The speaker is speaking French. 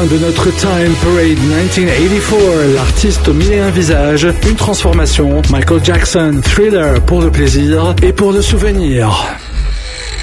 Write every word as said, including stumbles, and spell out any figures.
fin de notre Time Parade dix-neuf quatre-vingt-quatorze, l'artiste aux mille et un visages, une transformation, Michael Jackson, Thriller pour le plaisir et pour le souvenir.